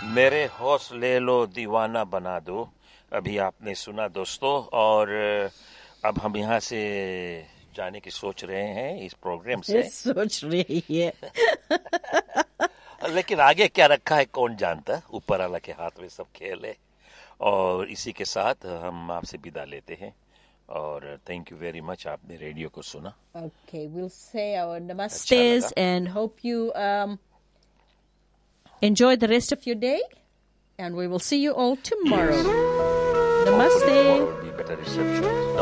मेरे हौसले लो दीवाना बना दो। अभी आपने सुना दोस्तों, और अब हम यहाँ से जाने की सोच रहे हैं इस प्रोग्राम से। सोच रही है। लेकिन आगे क्या रखा है कौन जानता, ऊपर वाला के हाथ में सब खेल है। और इसी के साथ हम आपसे विदा लेते हैं, और थैंक यू वेरी मच, आपने रेडियो को सुना। Okay, we'll say our अच्छा namastes लगा। and hope you enjoy the rest of your day. And we will see you all tomorrow. Hopefully Namaste. tomorrow will be better reception.